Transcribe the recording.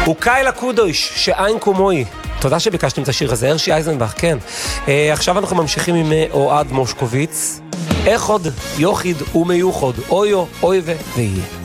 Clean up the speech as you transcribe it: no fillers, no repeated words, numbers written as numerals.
הוא קיילה קודוש, שאין כמוהי. תודה שביקשתם את השיר הזה, הרשי אייזנבך, כן. עכשיו אנחנו ממשיכים עם אוהד מושקוביץ. איך עוד יוחיד ומיוחד, אויו, אוי ויהיה.